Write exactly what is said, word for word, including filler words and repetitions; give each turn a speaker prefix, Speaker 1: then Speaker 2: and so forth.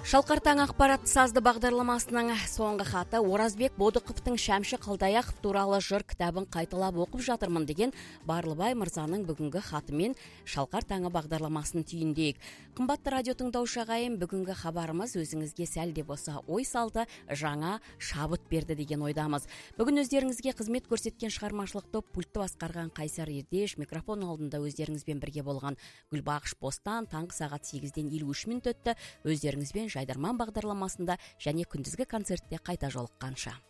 Speaker 1: Шалқар таң ақпарат сазды бағдарламасының соңғы хаты Оразбек Бодықовтың Шәмші Қалдаяқов туралы жыр кітабын қайталап оқып жатырмын деген Барлыбай мырзаның бүгінгі хатымен Шалқар таңы бағдарламасын түйіндейік. Қымбатты радио тыңдаушы ағайын, бүгінгі хабарымыз өзіңізге сәл де болса ой салды, жаңа шабыт берді деген ойдамыз. Бүгін өздеріңізге қызмет көрсеткен шығармашылық топ пультті басқарған Қайсар Ердеш, микрофон алдында өздеріңізбен бірге болған Гүлбақыш Бостан, таңғы сағат сегізден елу үш минут өтті. Өздеріңізбен Жайдарман бағдарламасында және күндізгі концертте қайта жолыққанша.